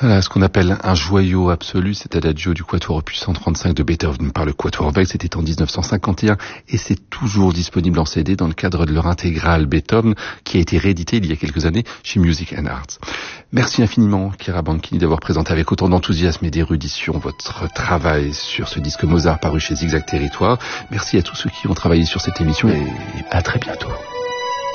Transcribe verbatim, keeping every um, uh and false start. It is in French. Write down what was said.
Voilà, ce qu'on appelle un joyau absolu, c'est Adagio du Quatuor opus cent trente-cinq de Beethoven par le Quatuor Weill, c'était en dix-neuf cent cinquante et un et c'est toujours disponible en C D dans le cadre de leur intégrale Beethoven qui a été réédité il y a quelques années chez Music and Arts. Merci infiniment Chiara Banchini d'avoir présenté avec autant d'enthousiasme et d'érudition votre travail sur ce disque Mozart paru chez Zigzag Territoire. Merci à tous ceux qui ont travaillé sur cette émission et à très bientôt.